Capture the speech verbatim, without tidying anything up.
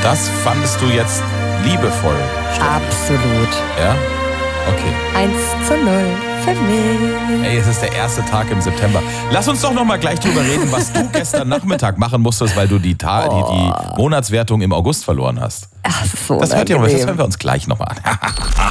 Das fandest du jetzt liebevoll, Steffi? Absolut. Ja? Okay. eins zu null für mich. Ey, es ist der erste Tag im September. Lass uns doch noch mal gleich drüber reden, was du gestern Nachmittag machen musstest, weil du die, Ta- oh. die, die Monatswertung im August verloren hast. Ach, so das, hört ihr, das unangenehm. hören wir uns gleich noch mal an.